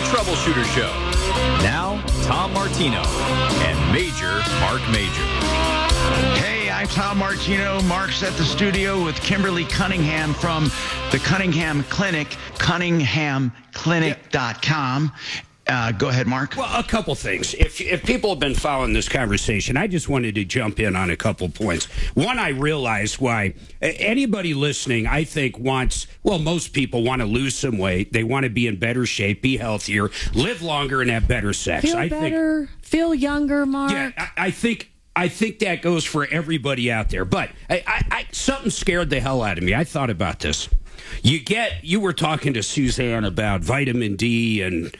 Troubleshooter Show. Now, Tom Martino and Major Mark Major. Hey, I'm Tom Martino. Mark's at the studio with Kimberly Cunningham from the Cunningham Clinic, CunninghamClinic.com. Go ahead, Mark. Well, a couple things. If people have been following this conversation, I just wanted to jump in on a couple points. One, I realized why anybody listening, I think, most people want to lose some weight. They want to be in better shape, be healthier, live longer, and have better sex. Feel better, feel younger, Mark. Yeah, I think that goes for everybody out there. But something scared the hell out of me. I thought about this. You were talking to Suzanne about vitamin D and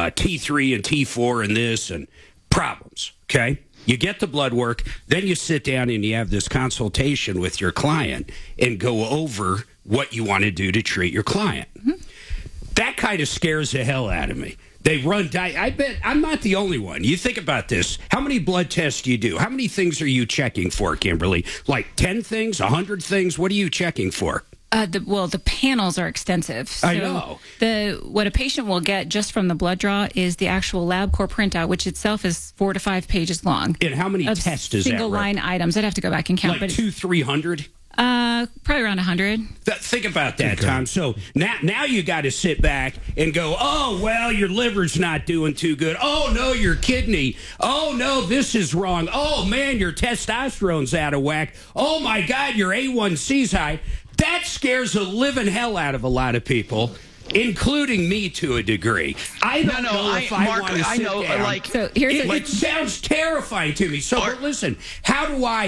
T3 and T4 and this and problems, okay? You get the blood work, then you sit down and you have this consultation with your client and go over what you want to do to treat your client. Mm-hmm. That kind of scares the hell out of me. They run I bet I'm not the only one. You think about this. How many blood tests do you do? How many things are you checking for, Kimberly? Like 10 things, 100 things? What are you checking for? The panels are extensive. So I know. What a patient will get just from the blood draw is the actual LabCorp printout, which itself is 4 to 5 pages long. And how many tests is that? Single line items. I'd have to go back and count. Like 200-300? Probably around 100. Think about that, okay. Tom. So now you got to sit back and go, oh, well, your liver's not doing too good. Oh, no, your kidney. Oh, no, this is wrong. Oh, man, your testosterone's out of whack. Oh, my God, your A1C's high. That scares the living hell out of a lot of people, including me to a degree. I don't know if I want to sit down. So it sounds terrifying to me. So, but listen, how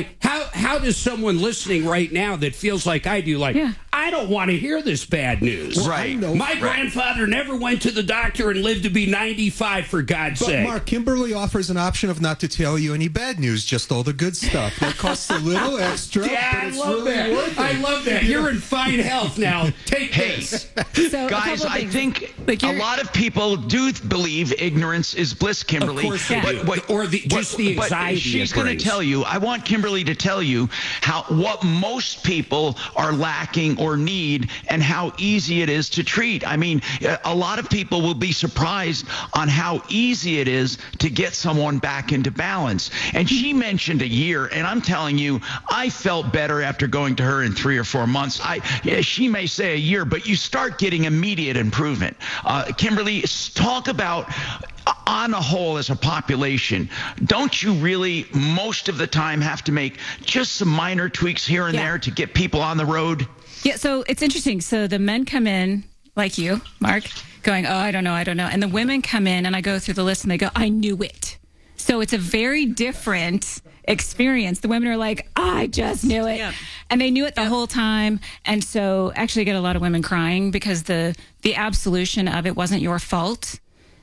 does someone listening right now that feels like I do, I don't want to hear this bad news. Well, right. My grandfather never went to the doctor and lived to be 95, for God's sake. Mark, Kimberly offers an option of not to tell you any bad news, just all the good stuff. That costs a little extra, yeah, but it's really worth it. I love that. You're in fine health now. Take this. So, guys, I think a lot of people do believe ignorance is bliss, Kimberly. Of course they do. Just the anxiety. But she's going to tell you, I want Kimberly to tell you what most people are lacking or need and how easy it is to treat. I mean, a lot of people will be surprised on how easy it is to get someone back into balance. And she mentioned a year, and I'm telling you, I felt better after going to her in 3 or 4 months. She may say a year, but you start getting immediate improvement. Kimberly, talk about, on a whole, as a population, don't you really most of the time have to make just some minor tweaks here and there to get people on the road? Yeah, so it's interesting. So the men come in, like you, Mark, going, oh, I don't know. And the women come in, and I go through the list, and they go, I knew it. So it's a very different experience. The women are like, I just knew it. Yeah. And they knew it the whole time. And so actually I get a lot of women crying because the absolution of it wasn't your fault.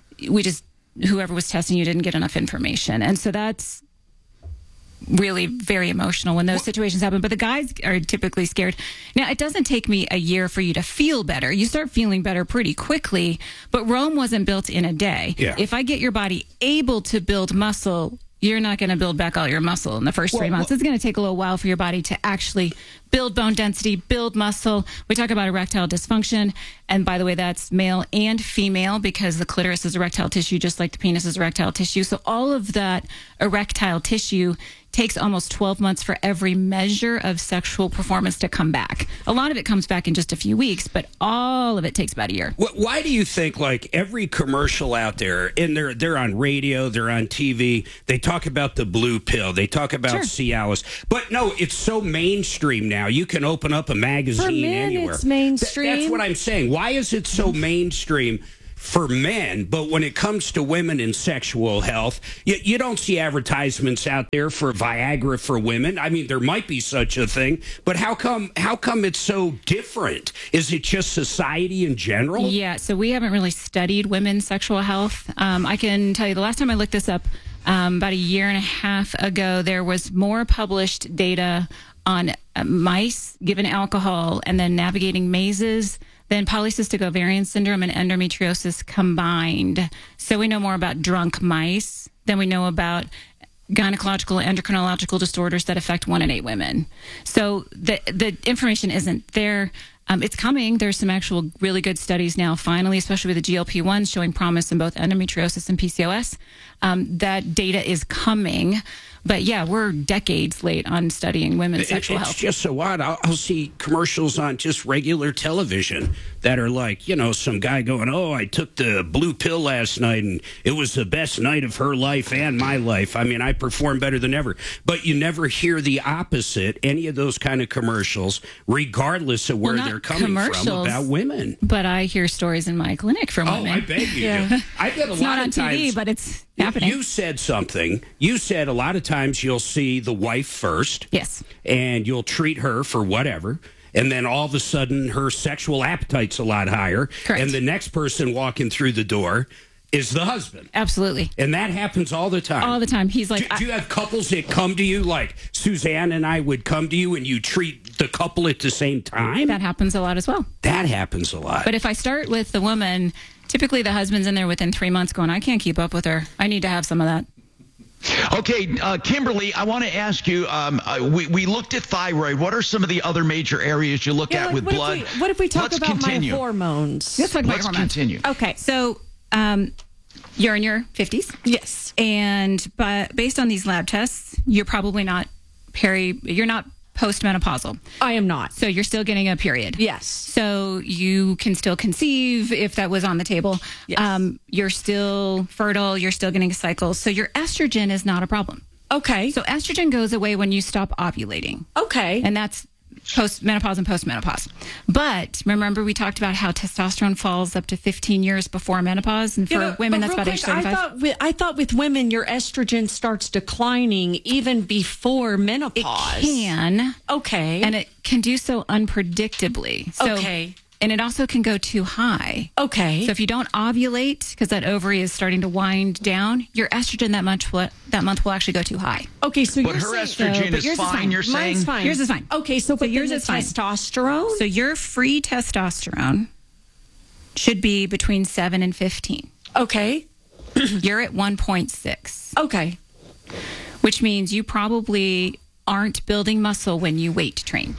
Whoever was testing you didn't get enough information. And so that's really very emotional when those situations happen. But the guys are typically scared. Now, it doesn't take me a year for you to feel better. You start feeling better pretty quickly, but Rome wasn't built in a day. Yeah. If I get your body able to build muscle, you're not going to build back all your muscle in the first 3 months. It's going to take a little while for your body to actually build bone density, build muscle. We talk about erectile dysfunction. And by the way, that's male and female because the clitoris is erectile tissue, just like the penis is erectile tissue. So all of that erectile tissue takes almost 12 months for every measure of sexual performance to come back. A lot of it comes back in just a few weeks, but all of it takes about a year. Why do you think, like, every commercial out there, and they're on radio, they're on TV, they talk about the blue pill, they talk about Cialis, but no, it's so mainstream now. You can open up a magazine for men, anywhere. It's mainstream. That's what I'm saying. Why is it so mainstream for men, but when it comes to women and sexual health, you don't see advertisements out there for Viagra for women? I mean, there might be such a thing, but how come it's so different? Is it just society in general? Yeah, so we haven't really studied women's sexual health. I can tell you the last time I looked this up, about a year and a half ago, there was more published data on mice given alcohol and then navigating mazes than polycystic ovarian syndrome and endometriosis combined. So we know more about drunk mice than we know about gynecological endocrinological disorders that affect 1 in 8 women. So the information isn't there. It's coming. There's some actual really good studies now, finally, especially with the GLP-1s showing promise in both endometriosis and PCOS. That data is coming. But yeah, we're decades late on studying women's sexual health. It's just so odd. I'll see commercials on just regular television that are like, some guy going, "Oh, I took the blue pill last night and it was the best night of her life and my life. I mean, I performed better than ever." But you never hear the opposite, any of those kind of commercials, regardless of where they're coming from, about women. But I hear stories in my clinic from women. Oh, I bet you do. I bet a It's lot not on of times. TV, but it's happening. You said something. You said a lot of times you'll see the wife first. Yes. And you'll treat her for whatever. And then all of a sudden her sexual appetite's a lot higher. Correct. And the next person walking through the door is the husband. Absolutely. And that happens all the time. All the time. He's like, do you have couples that come to you, like Suzanne and I would come to you, and you treat the couple at the same time? that happens a lot as well. That happens a lot. But if I start with the woman, typically the husband's in there within 3 months going, I can't keep up with her. I need to have some of that. Okay, Kimberly, I want to ask you, we looked at thyroid. What are some of the other major areas you look at with blood? What if we talk Let's about continue. my hormones? Let's talk about Let's hormones. continue. Okay, so you're in your 50s. Yes. But based on these lab tests, you're probably not you're not postmenopausal. I am not. So you're still getting a period. Yes. So you can still conceive if that was on the table. Yes. You're still fertile. You're still getting cycles. So your estrogen is not a problem. Okay. So estrogen goes away when you stop ovulating. Okay. And that's post-menopause and post-menopause. But remember we talked about how testosterone falls up to 15 years before menopause. And for women, that's about age 35. I thought with women, your estrogen starts declining even before menopause. It can. Okay. And it can do so unpredictably. So, Okay. And it also can go too high. Okay. So if you don't ovulate, because that ovary is starting to wind down, your estrogen that month will actually go too high. Okay, so But you're her saying, estrogen but is yours is fine, fine. you're saying? mine's fine. Yours is fine. Okay, so yours yours is fine. testosterone. So your free testosterone should be between 7 and 15. Okay. You're at 1.6, Okay. which means you probably aren't building muscle when you weight train.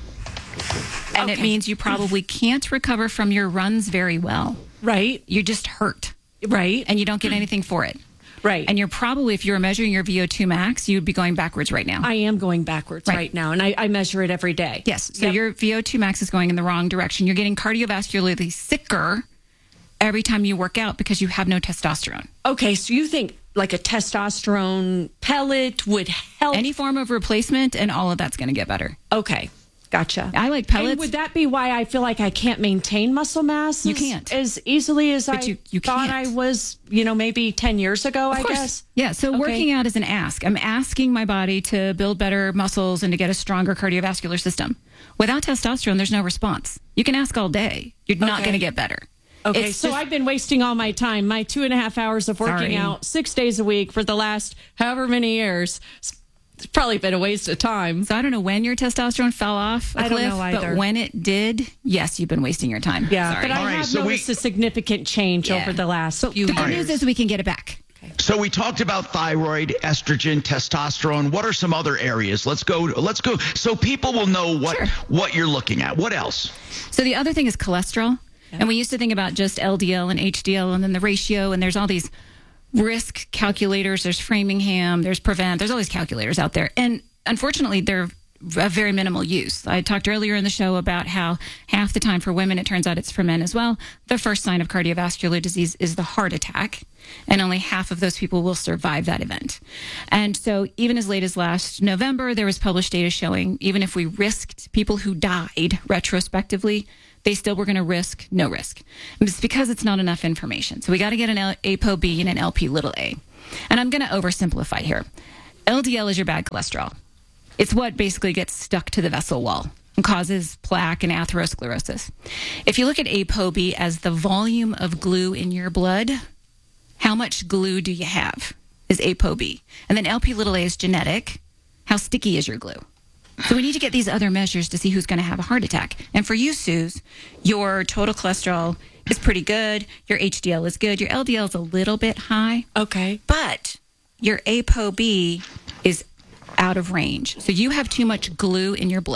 And it Okay. means you probably can't recover from your runs very well. Right. You just hurt Right. and you don't get anything for it. Right. And you're probably, if you were measuring your VO2 max, you'd be going backwards right now. I am going backwards Right. right now, and I measure it every day. Yes. So Yep. your VO2 max is going in the wrong direction. You're getting cardiovascularly sicker every time you work out because you have no testosterone. Okay, so you think like a testosterone pellet would help? Any form of replacement and all of that's going to get better. Okay, gotcha. I like pellets. And would that be why I feel like I can't maintain muscle mass? You can't. As easily as But I you thought can't. I was, maybe 10 years ago, I guess. Yeah. So Okay. working out is an ask. I'm asking my body to build better muscles and to get a stronger cardiovascular system. Without testosterone, there's no response. You can ask all day. You're not Okay. going to get better. Okay, It's so just- I've been wasting all my time, my 2.5 hours of working Sorry. out 6 days a week for the last however many years. It's probably been a waste of time. So I don't know when your testosterone fell off a I don't cliff, know either. but when it did, yes, you've been wasting your time. Yeah, Sorry. but I All right, have so noticed a significant change Yeah. over the last few The good years. news is we can get it back. So we talked about thyroid, estrogen, testosterone. What are some other areas? Let's go. So people will know Sure. what you're looking at. What else? So the other thing is cholesterol. And we used to think about just LDL and HDL and then the ratio, and there's all these risk calculators. There's Framingham, there's Prevent, there's all these calculators out there. And unfortunately, they're of very minimal use. I talked earlier in the show about how half the time for women, it turns out it's for men as well, the first sign of cardiovascular disease is the heart attack. And only half of those people will survive that event. And so even as late as last November, there was published data showing even if we risked people who died retrospectively, they still were going to risk no risk. And it's because it's not enough information. So we got to get an ApoB and an LP little a. And I'm going to oversimplify here. LDL is your bad cholesterol. It's what basically gets stuck to the vessel wall and causes plaque and atherosclerosis. If you look at ApoB as the volume of glue in your blood, how much glue do you have is ApoB. And then LP little a is genetic. How sticky is your glue? So we need to get these other measures to see who's going to have a heart attack. And for you, Suze, your total cholesterol is pretty good. Your HDL is good. Your LDL is a little bit high. Okay. But your ApoB is out of range. So you have too much glue in your blood.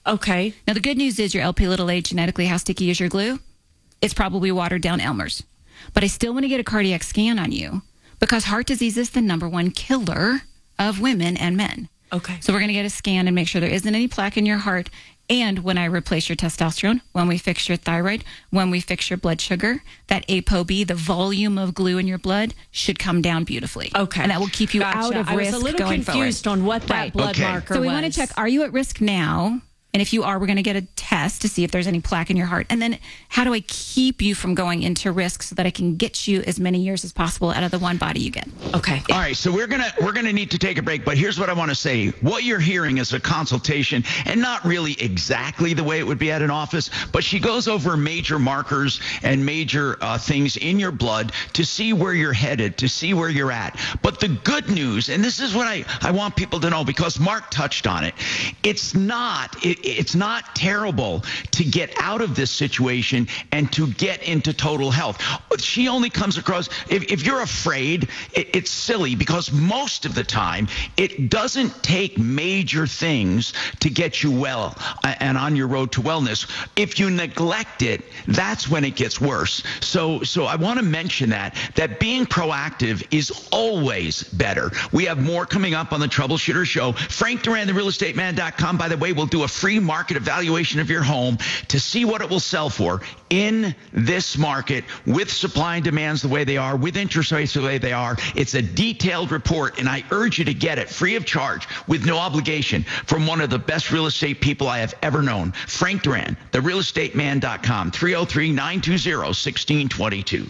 Okay. Now, the good news is your LP little a genetically, how sticky is your glue? It's probably watered down Elmer's. But I still want to get a cardiac scan on you because heart disease is the number one killer of women and men. Okay. So we're going to get a scan and make sure there isn't any plaque in your heart. And when I replace your testosterone, when we fix your thyroid, when we fix your blood sugar, that ApoB, the volume of glue in your blood, should come down beautifully. Okay. And that will keep you out of risk going forward. I was a little confused on what that blood marker was. So we want to check, are you at risk now? And if you are, we're going to get a test to see if there's any plaque in your heart. And then how do I keep you from going into risk so that I can get you as many years as possible out of the one body you get? Okay. All right, so we're gonna need to take a break, but here's what I want to say. What you're hearing is a consultation, and not really exactly the way it would be at an office, but she goes over major markers and major things in your blood to see where you're headed, to see where you're at. But the good news, and this is what I want people to know because Mark touched on it, it's not terrible to get out of this situation and to get into total health. She only comes across, if you're afraid, it's silly because most of the time it doesn't take major things to get you well and on your road to wellness. If you neglect it, that's when it gets worse. So I want to mention that being proactive is always better. We have more coming up on the Troubleshooter Show. Frank Duran, therealestateman.com, by the way, will do a free market evaluation of your home to see what it will sell for in this market with supply and demands the way they are, with interest rates the way they are. It's a detailed report, and I urge you to get it free of charge with no obligation from one of the best real estate people I have ever known. Frank Duran, therealestateman.com, 303-920-1622.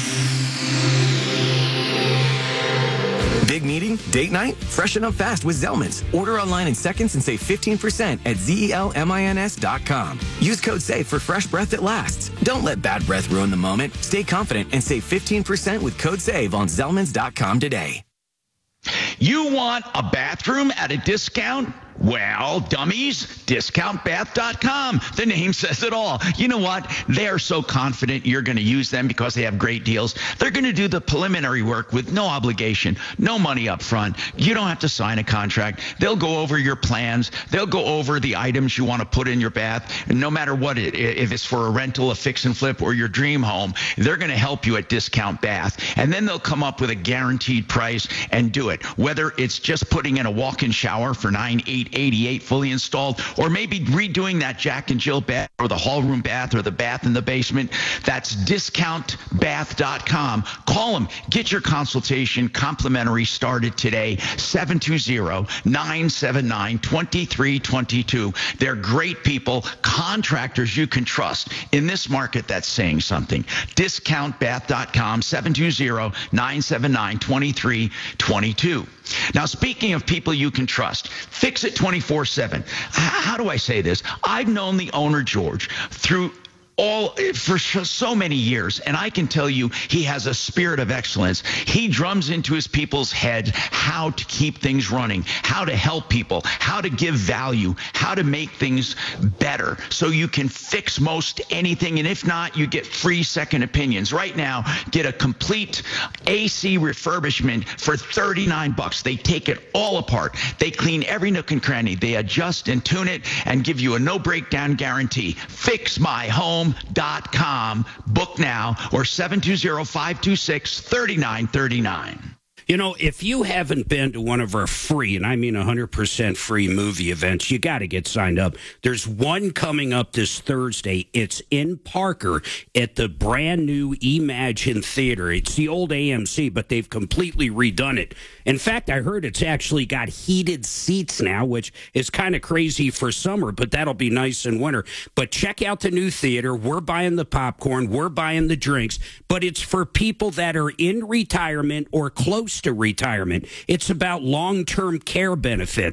Big meeting? Date night? Freshen up fast with Zelmin's. Order online in seconds and save 15% at ZELMINS.com. Use code SAVE for fresh breath that lasts. Don't let bad breath ruin the moment. Stay confident and save 15% with code SAVE on Zelmins.com today. You want a bathroom at a discount? Well, dummies, discountbath.com. The name says it all. You know what? They are so confident you're going to use them because they have great deals. They're going to do the preliminary work with no obligation, no money up front. You don't have to sign a contract. They'll go over your plans. They'll go over the items you want to put in your bath. And no matter what if it's for a rental, a fix and flip, or your dream home, they're going to help you at Discount Bath. And then they'll come up with a guaranteed price and do it. Whether it's just putting in a walk-in shower for $9,888 fully installed, or maybe redoing that Jack and Jill bath or the hall room bath or the bath in the basement. That's discountbath.com. Call them. Get your consultation complimentary started today. 720-979-2322. They're great people, contractors you can trust in this market that's saying something. Discountbath.com, 720-979-2322. Now, speaking of people you can trust, Fix It 24/7. How do I say this? I've known the owner, George, for so many years, and I can tell you he has a spirit of excellence. He drums into his people's head how to keep things running, how to help people, how to give value, how to make things better so you can fix most anything, and if not, you get free second opinions. Right now, get a complete AC refurbishment for $39. They take it all apart. They clean every nook and cranny. They adjust and tune it and give you a no breakdown guarantee. FixMyHome.com. Book now, or 720-526-3939. You know, if you haven't been to one of our free, and I mean 100% free movie events, you got to get signed up. There's one coming up this Thursday. It's in Parker at the brand new Imagine Theater. It's the old AMC, but they've completely redone it. In fact, I heard it's actually got heated seats now, which is kind of crazy for summer, but that'll be nice in winter. But check out the new theater. We're buying the popcorn. We're buying the drinks. But it's for people that are in retirement or close to retirement. It's about long-term care benefits.